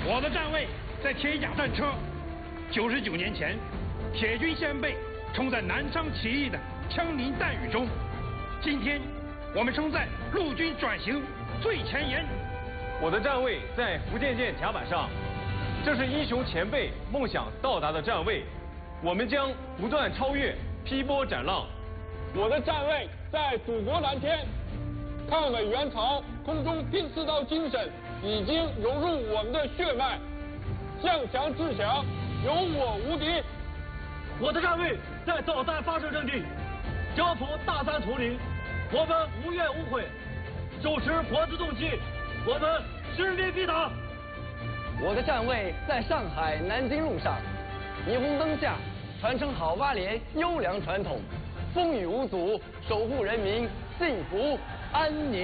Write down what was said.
我的站位在铁甲战车。99年前，铁军先辈冲在南昌起义的枪林弹雨中，今天我们冲在陆军转型最前沿。 我的站位在福建舰甲板上，这是英雄前辈梦想到达的站位，我们将不断超越，劈波斩浪。 我的站位在祖国蓝天，抗美援朝空中第4道精神已经融入我们的血脉，向强制强，有我无敌。 我的站位在导弹发射阵地，交锋大山丛林，我们无怨无悔，手持活字动机，我们实力必达。 我的站位在上海南京路上，霓虹灯下传承好八连优良传统，风雨无阻，守护人民幸福安宁。